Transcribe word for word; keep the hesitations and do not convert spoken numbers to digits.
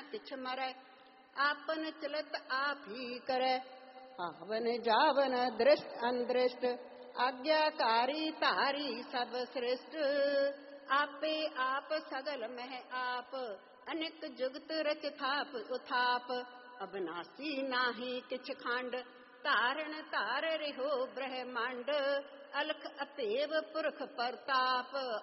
तिछ मरै, आपन चलत आप ही करै। आवन जावन दृष्ट अनदृष्ट, आज्ञाकारी तारी सब श्रेष्ठ। आपे आप सगल मह आप, अनेक जुगत रच थाप उथाप। अबनासी नाही किछ खांड, तारण तार रिहो ब्रह्मांड। अलख अतेव पुरख परताप,